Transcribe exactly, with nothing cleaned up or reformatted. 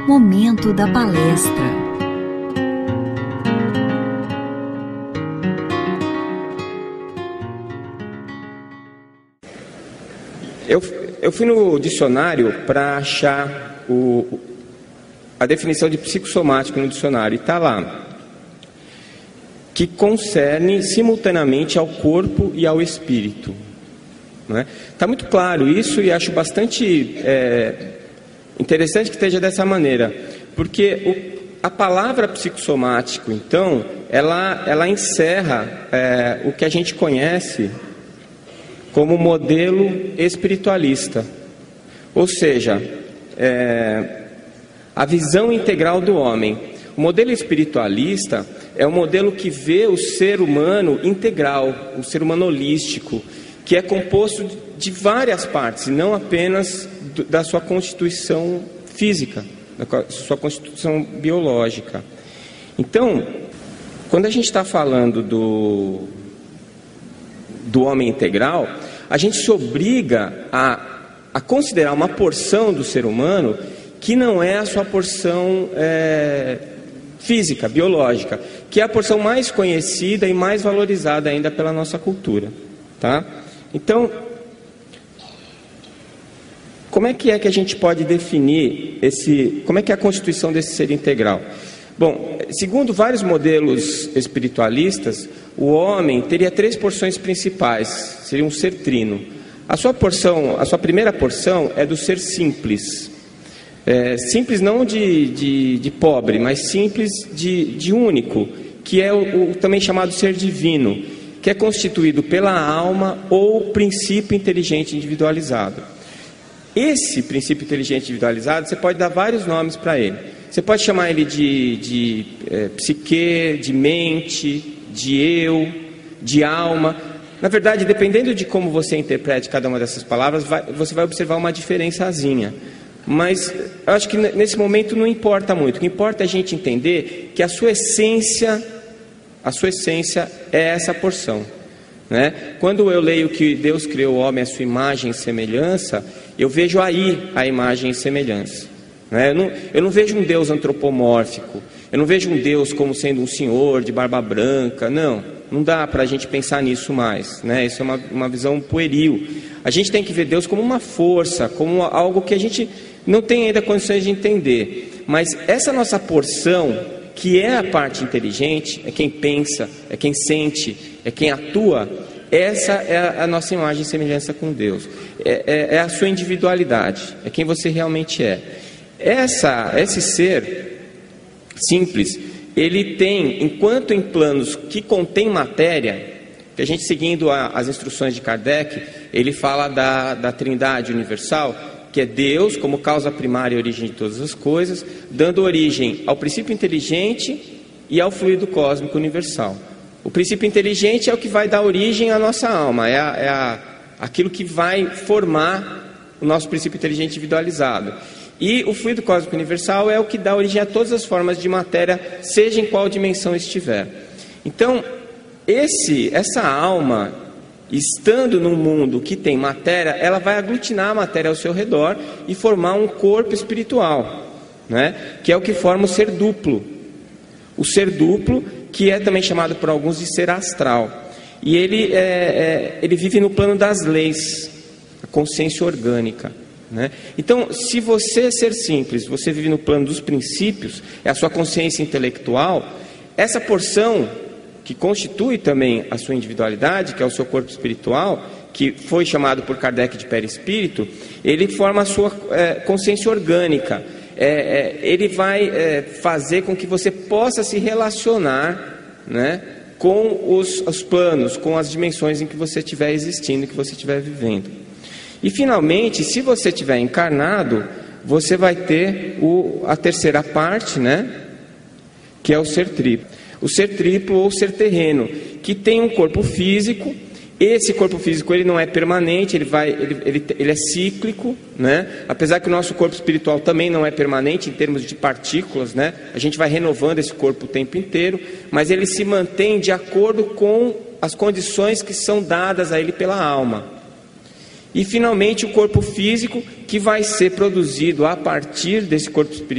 Momento da palestra. Eu, eu fui no dicionário para achar o, a definição de psicossomático no dicionário, e está lá, que concerne simultaneamente ao corpo e ao espírito. Está muito claro isso, e acho bastante é, interessante que esteja dessa maneira, porque o, a palavra psicossomático, então, ela, ela encerra é, o que a gente conhece como modelo espiritualista, ou seja, é, a visão integral do homem. O modelo espiritualista é um modelo que vê o ser humano integral, o ser humano holístico, que é composto de várias partes, e não apenas da sua constituição física, da sua constituição biológica. Então, quando a gente está falando do, do homem integral, a gente se obriga a, a considerar uma porção do ser humano que não é a sua porção é, física, biológica, que é a porção mais conhecida e mais valorizada ainda pela nossa cultura, tá? Então, como é que é que a gente pode definir esse, como é que é a constituição desse ser integral? Bom, segundo vários modelos espiritualistas, o homem teria três porções principais, seria um ser trino. A sua porção, a sua primeira porção é do ser simples, é, simples não de, de, de pobre, mas simples de, de único, que é o, o também chamado ser divino, que é constituído pela alma ou princípio inteligente individualizado. Esse princípio inteligente individualizado, você pode dar vários nomes para ele. Você pode chamar ele de, de é, psique, de mente, de eu, de alma. Na verdade, dependendo de como você interprete cada uma dessas palavras, vai, você vai observar uma diferençazinha. Mas eu acho que nesse momento não importa muito. O que importa é a gente entender que a sua essência, a sua essência é essa porção, né? Quando eu leio que Deus criou o homem à sua imagem e semelhança, eu vejo aí a imagem e semelhança, né? Eu não, eu não vejo um Deus antropomórfico, eu não vejo um Deus como sendo um senhor de barba branca, não, não dá para a gente pensar nisso mais, né? Isso é uma, uma visão pueril. A gente tem que ver Deus como uma força, como algo que a gente não tem ainda condições de entender, mas essa nossa porção, que é a parte inteligente, é quem pensa, é quem sente, é quem atua, essa é a nossa imagem e semelhança com Deus, é, é, é a sua individualidade, é quem você realmente é. Essa, esse ser simples, ele tem, enquanto em planos que contém matéria, que a gente seguindo a, as instruções de Kardec, ele fala da, da trindade universal, que é Deus como causa primária e origem de todas as coisas, dando origem ao princípio inteligente e ao fluido cósmico universal. O princípio inteligente é o que vai dar origem à nossa alma, é, a, é a, aquilo que vai formar o nosso princípio inteligente individualizado. E o fluido cósmico universal é o que dá origem a todas as formas de matéria, seja em qual dimensão estiver. Então, esse, essa alma, estando num mundo que tem matéria, ela vai aglutinar a matéria ao seu redor e formar um corpo espiritual, né? Que é o que forma o ser duplo. O ser duplo, que é também chamado por alguns de ser astral. E ele, é, é, ele vive no plano das leis, a consciência orgânica, né? Então, se você ser simples, você vive no plano dos princípios, é a sua consciência intelectual, essa porção que constitui também a sua individualidade, que é o seu corpo espiritual, que foi chamado por Kardec de perispírito, ele forma a sua é, consciência orgânica. É, é, ele vai é, fazer com que você possa se relacionar, né, com os, os planos, com as dimensões em que você estiver existindo, que você estiver vivendo. E finalmente, se você estiver encarnado, você vai ter o, a terceira parte, né, que é o ser triplo. O ser triplo ou ser terreno, que tem um corpo físico. Esse corpo físico ele não é permanente, ele, vai, ele, ele, ele é cíclico, né? Apesar que o nosso corpo espiritual também não é permanente em termos de partículas, né? A gente vai renovando esse corpo o tempo inteiro, mas ele se mantém de acordo com as condições que são dadas a ele pela alma. E finalmente o corpo físico, que vai ser produzido a partir desse corpo espiritual